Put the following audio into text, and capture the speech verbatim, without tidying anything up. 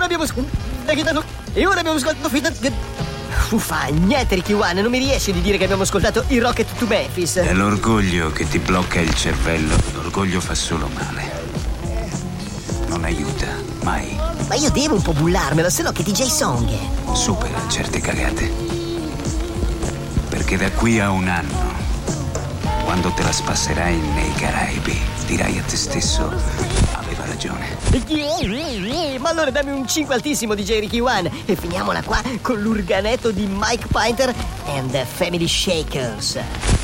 ora abbiamo... E ora abbiamo ascoltato... Uffa, niente Ricky One, non mi riesce di dire che abbiamo ascoltato i Rocket to Memphis. È l'orgoglio che ti blocca il cervello. L'orgoglio fa solo male. Non aiuta, mai. Ma io devo un po' bullarmelo, se no che D J Song è. Supera certe cagate. Perché da qui a un anno, quando te la spasserai nei Caraibi, dirai a te stesso: aveva ragione. Ma allora dammi un cinque altissimo D J Ricky One e finiamola qua con l'urganetto di Mike Painter and the Family Shakers.